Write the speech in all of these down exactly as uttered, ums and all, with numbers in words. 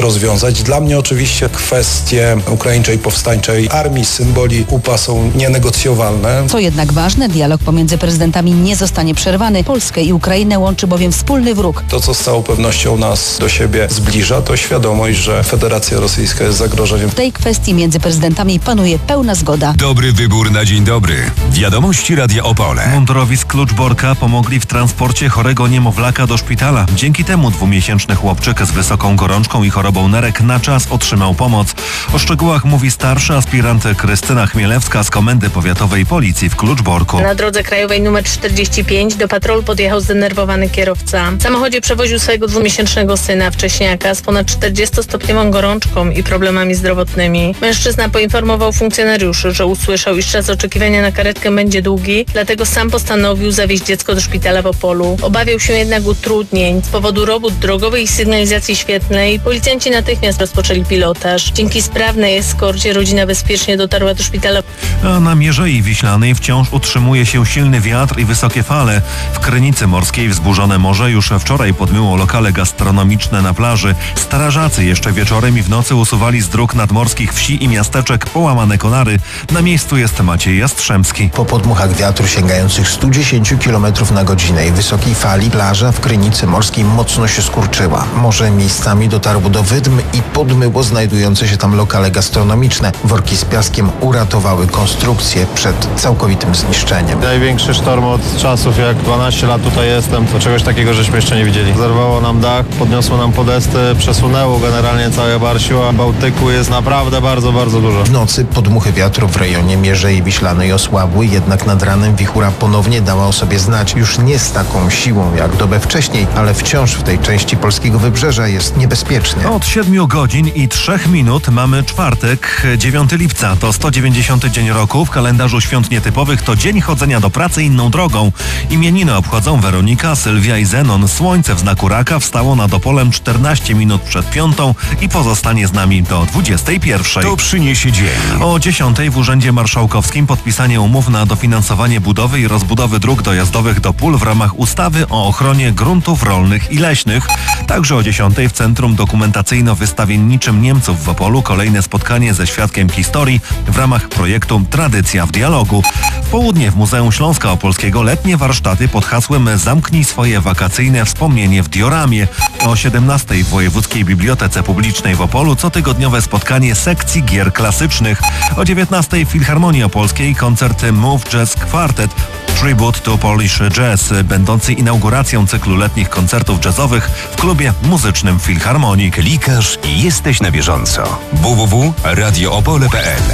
rozwiązać. Dla mnie oczywiście kwestie ukraińczej powstańczej armii, symboli U P A są nienegocjowalne. Co jednak ważne, dialog pomiędzy prezydentami nie zostanie przerwany. Polskę i Ukrainę łączy bowiem wspólny wróg. To, co z całą pewnością nas do siebie zbliża, to świadomość, że Federacja Rosyjska jest zagrożeniem. W tej kwestii między prezydentami panuje pełna zgoda. Dobry wybór na dzień dobry. Wiadomości Radia Opole. Mundurowi z Kluczborka pomogli w transporcie chorego niemowlaka do szpitala. Dzięki temu dwumiesięczny chłopczyk z wysoką gorączką i chorobą nerek na czas otrzymał pomoc. O szczegółach mówi starsza aspirant Krystyna Chmielewska z Komendy Powiatowej Policji w Kluczborku. Na drodze krajowej numer czterdzieści pięć do patrolu podjechał zdenerwowany kierowca. W samochodzie przewoził swojego dwumiesięcznego syna, wcześniaka, z ponad czterdziestostopniową gorączką i problemami zdrowotnymi. Mężczyzna poinformował funkcjonariuszy, że usłyszał, iż czas oczekiwania na karetkę będzie długi, dlatego sam postanowił zawieźć dziecko do szpitala w Opolu. Obawiał się jednak utrudnień z powodu robót drogowej i sygnalizacji świetlnej. Policjanci natychmiast rozpoczęli pilotaż. Dzięki sprawnej eskorcie rodzina bezpiecznie dotarła do szpitala. A na Mierzei Wiślanej wciąż utrzymuje się silny wiatr i wysokie fale. W Krynicy Morskiej wzburzone morze już wczoraj podmyło lokale gastronomiczne na plaży. Strażacy jeszcze wieczorem i w nocy usuwali z dróg nadmorskich wsi i miasteczek połamane konary. Na miejscu jest Maciej Jastrzębski. Po podmuchach wiatru sięgających stu dziesięciu kilometrów na godzinę i wysokiej fali plaża w Krynicy Morskiej mocno się skurczyła. Morze miejscami dotarło do wydm i podmyło znajdujące się tam lokale gastronomiczne. Worki z piaskiem uratowały konstrukcję przed całkowitym zniszczeniem. Największy sztorm od czasów, jak dwanaście lat tutaj jestem, to czegoś takiego żeśmy jeszcze nie widzieli. Zerwało nam dach, podniosło nam podesty, przesunęło generalnie całe Barsiła. Bałtyku jest naprawdę bardzo, bardzo dużo. W nocy podmuchy wiatru w rejonie Mierzei Wiślanej osłabły, jednak nad ranem wichura ponownie dała o sobie znać. Już nie z taką siłą jak dobę wcześniej, ale wciąż w tej części polskiego wybrzeża jest niebezpiecznie. Od siedmiu godzin i trzech minut mamy czwartek, dziewiątego lipca. To sto dziewięćdziesiąty dzień roku. W kalendarzu świąt nietypowych to dzień chodzenia do pracy inną drogą. Imieniny obchodzą Weronika, Sylwia i Zenon. Słońce w znaku raka wstało nad Opolem czternaście minut przed piątą i pozostanie z nami do dwudziestej pierwszej. To przyniesie dzień. O dziesiątej w Urzędzie Marszałkowskim podpisanie umów na dofinansowanie budowy i rozbudowy dróg dojazdowych do pól w ramach ustawy o ochronie gruntów rolnych i leśnych. Także o dziesiątej w Centrum Dokumentacyjno-Wystawienniczym Niemców w Opolu kolejne spotkanie ze świadkiem historii w ramach projektu Tradycja w dialogu. W południe w Muzeum Śląska Opolskiego letnie warsztaty pod hasłem Zamknij swoje wakacyjne wspomnienie w dioramie. O siedemnastej w Wojewódzkiej Bibliotece Publicznej w Opolu cotygodniowe spotkanie sekcji gier klasycznych. O dziewiętnastej w Filharmonii Opolskiej koncert Move Jazz Quartet Tribute to Polish Jazz, będący inauguracją cyklu letnich koncertów jazzowych w klubie muzycznym Filharmonii. Klikasz i jesteś na bieżąco. w w w kropka radio opole kropka p l.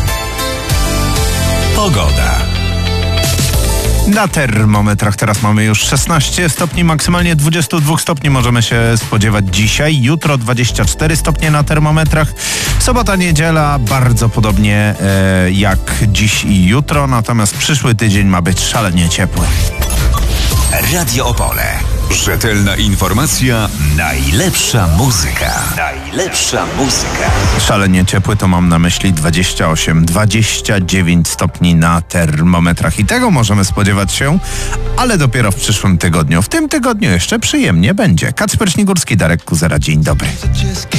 Pogoda. Na termometrach teraz mamy już szesnaście stopni, maksymalnie dwadzieścia dwa stopni możemy się spodziewać dzisiaj. Jutro dwadzieścia cztery stopnie na termometrach. Sobota, niedziela bardzo podobnie e, jak dziś i jutro, natomiast przyszły tydzień ma być szalenie ciepły. Radio Opole. Rzetelna informacja, najlepsza muzyka. Najlepsza muzyka. Szalenie ciepły to mam na myśli dwadzieścia osiem dwadzieścia dziewięć stopni na termometrach. I tego możemy spodziewać się, ale dopiero w przyszłym tygodniu. W tym tygodniu jeszcze przyjemnie będzie. Kacper Śnigurski, Darek Kuzera, dzień dobry.